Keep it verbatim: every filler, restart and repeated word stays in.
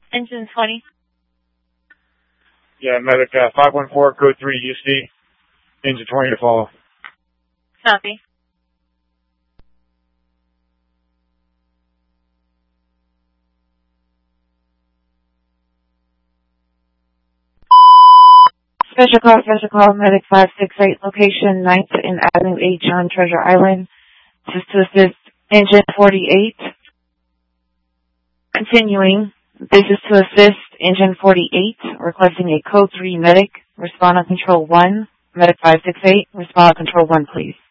Engine twenty. Yeah, medic uh, five one four, code three, U C. Engine twenty to follow. Copy. Special call, special call, medic five six eight, location ninth and Avenue H on Treasure Island. Just to assist engine forty-eight. Continuing, this is to assist engine forty-eight, requesting a code three medic, respond on control one, medic five six eight, respond on control one, please.